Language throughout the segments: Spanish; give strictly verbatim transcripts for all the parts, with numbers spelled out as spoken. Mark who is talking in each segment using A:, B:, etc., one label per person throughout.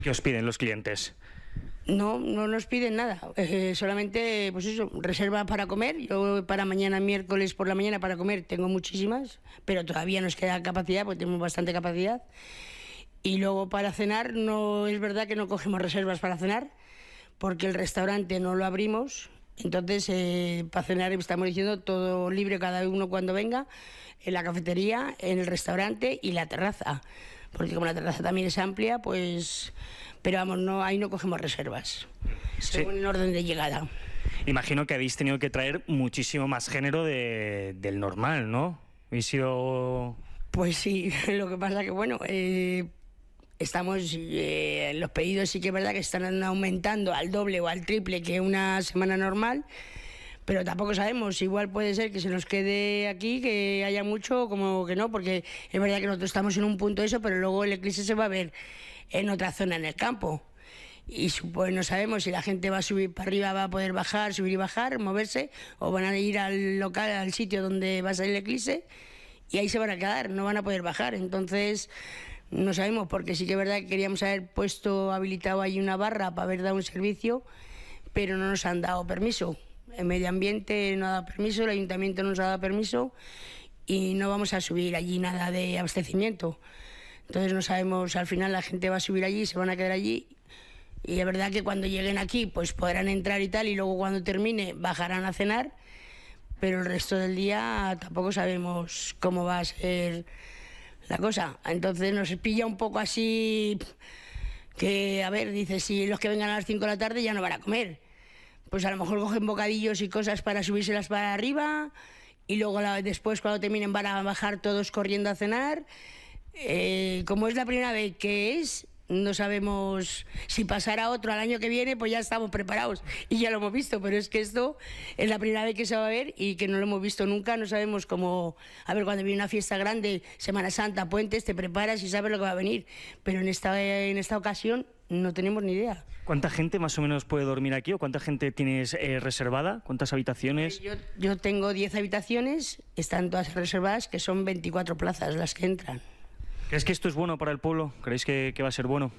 A: ¿Qué os piden los clientes?
B: No, no nos piden nada, eh, solamente pues eso, reserva para comer. Yo para mañana, miércoles por la mañana para comer tengo muchísimas, pero todavía nos queda capacidad porque tenemos bastante capacidad. Y luego para cenar, no es verdad que no cogemos reservas para cenar, porque el restaurante no lo abrimos. Entonces, eh, para cenar estamos diciendo todo libre, cada uno cuando venga, en la cafetería, en el restaurante y la terraza. Porque como la terraza también es amplia, pues... Pero vamos, no, ahí no cogemos reservas,
A: Sí.
B: según el orden de llegada.
A: Imagino que habéis tenido que traer muchísimo más género de, del normal, ¿no? ¿Habéis sido...?
B: Pues sí, lo que pasa que, bueno, eh, estamos... Eh, los pedidos sí que es verdad que están aumentando al doble o al triple que una semana normal, pero tampoco sabemos, igual puede ser que se nos quede aquí, que haya mucho, como que no, porque es verdad que nosotros estamos en un punto de eso, pero luego el eclipse se va a ver en otra zona en el campo. Y pues no sabemos si la gente va a subir para arriba, va a poder bajar, subir y bajar, moverse, o van a ir al local, al sitio donde va a salir el eclipse, y ahí se van a quedar, no van a poder bajar. Entonces no sabemos, porque sí que es verdad que queríamos haber puesto, habilitado ahí una barra para haber dado un servicio, pero no nos han dado permiso. El medio ambiente no ha dado permiso, el ayuntamiento no nos ha dado permiso, y no vamos a subir allí nada de abastecimiento. Entonces no sabemos, al final la gente va a subir allí, se van a quedar allí, y es verdad que cuando lleguen aquí pues podrán entrar y tal, y luego cuando termine bajarán a cenar, pero el resto del día tampoco sabemos cómo va a ser la cosa. Entonces nos pilla un poco así, que a ver, dice, si los que vengan a las cinco de la tarde ya no van a comer, pues a lo mejor cogen bocadillos y cosas para subírselas para arriba, y luego la, después cuando terminen van a bajar todos corriendo a cenar. Eh, como es la primera vez que es, no sabemos si pasará otro al año que viene, pues ya estamos preparados y ya lo hemos visto, pero es que esto es la primera vez que se va a ver y que no lo hemos visto nunca. No sabemos cómo, a ver, cuando viene una fiesta grande, Semana Santa, Puentes, te preparas y sabes lo que va a venir, pero en esta, en esta ocasión no tenemos ni idea.
A: ¿Cuánta gente más o menos puede dormir aquí o cuánta gente tienes eh, reservada? ¿Cuántas habitaciones?
B: Yo, yo tengo diez habitaciones, están todas reservadas, que son veinticuatro plazas las que entran.
A: ¿Crees que esto es bueno para el pueblo? ¿Creéis que, que va a ser bueno?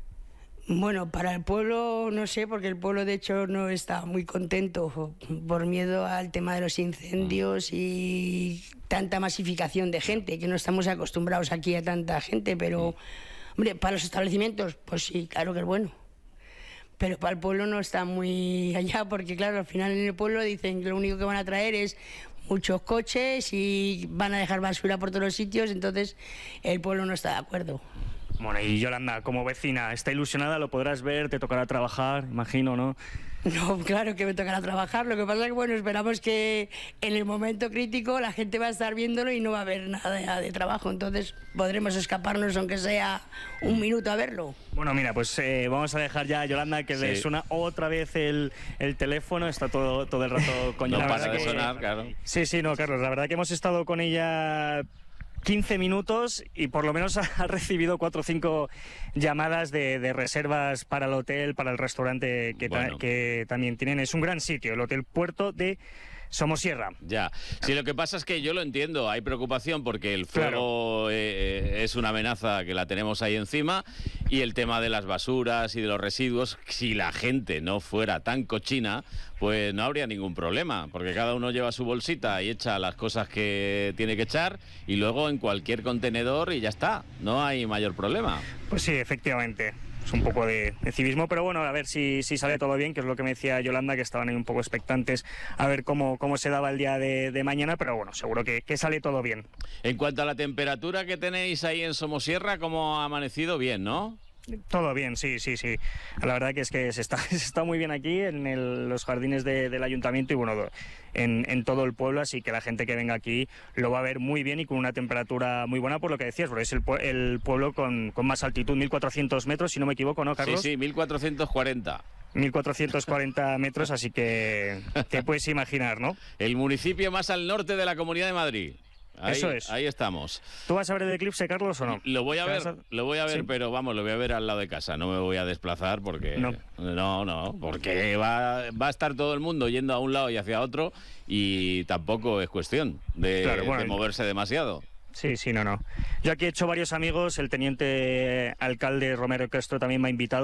B: Bueno, para el pueblo no sé, porque el pueblo de hecho no está muy contento por miedo al tema de los incendios y tanta masificación de gente, que no estamos acostumbrados aquí a tanta gente, pero hombre, para los establecimientos, pues sí, claro que es bueno. Pero para el pueblo no está muy allá, porque claro, al final en el pueblo dicen que lo único que van a traer es muchos coches y van a dejar basura por todos los sitios, entonces el pueblo no está de acuerdo.
A: Bueno, y Yolanda, como vecina, está ilusionada, lo podrás ver, te tocará trabajar, imagino, ¿no?
B: No, claro que me tocará trabajar, lo que pasa es que, bueno, esperamos que en el momento crítico la gente va a estar viéndolo y no va a haber nada de, de trabajo, entonces podremos escaparnos aunque sea un minuto a verlo.
A: Bueno, mira, pues eh, vamos a dejar ya a Yolanda que
C: Sí.
A: le suena otra vez el, el teléfono, está todo, todo el rato con
C: No
A: Yolanda.
C: para de
A: que-
C: sonar, claro.
A: Sí, sí, no, Carlos, la verdad que hemos estado con ella quince minutos y por lo menos ha recibido cuatro o cinco llamadas de, de reservas para el hotel, para el restaurante que, ta-
C: Bueno.
A: que también tienen. Es un gran sitio, el Hotel Puerto de Somosierra.
C: Ya, sí, lo que pasa es que yo lo entiendo, hay preocupación porque el fuego eh, eh, es una amenaza que la tenemos ahí encima y el tema de las basuras y de los residuos, si la gente no fuera tan cochina, pues no habría ningún problema, porque cada uno lleva su bolsita y echa las cosas que tiene que echar y luego en cualquier contenedor y ya está, no hay mayor problema.
A: Pues sí, efectivamente. Es un poco de, de civismo, pero bueno, a ver si, si sale todo bien, que es lo que me decía Yolanda, que estaban ahí un poco expectantes a ver cómo, cómo se daba el día de, de mañana, pero bueno, seguro que, que sale todo bien.
C: En cuanto a la temperatura que tenéis ahí en Somosierra, ¿cómo ha amanecido? Bien, ¿no?
A: Todo bien, sí, sí, sí. La verdad que es que se está, se está muy bien aquí en el- los jardines de- del ayuntamiento y bueno, en, en todo el pueblo, así que la gente que venga aquí lo va a ver muy bien y con una temperatura muy buena, por lo que decías, porque es el, pue- el pueblo con, con más altitud, mil cuatrocientos metros, si no me equivoco, ¿no, Carlos?
C: Sí, sí, mil cuatrocientos cuarenta.
A: mil cuatrocientos cuarenta metros, así que te puedes imaginar, ¿no?
C: El municipio más al norte de la Comunidad de Madrid. Ahí,
A: Eso es.
C: Ahí estamos.
A: ¿Tú vas a ver el eclipse, Carlos, o no?
C: Lo voy a
A: ¿Te
C: ver,
A: vas a-
C: lo voy a ver,
A: Sí.
C: pero vamos, lo voy a ver al lado de casa. No me voy a desplazar porque
A: No.
C: no, no, porque va, va a estar todo el mundo yendo a un lado y hacia otro y tampoco es cuestión de,
A: Claro, bueno,
C: de moverse demasiado.
A: Sí, sí, no, no. Yo aquí he hecho varios amigos, el teniente alcalde Romero Castro también me ha invitado.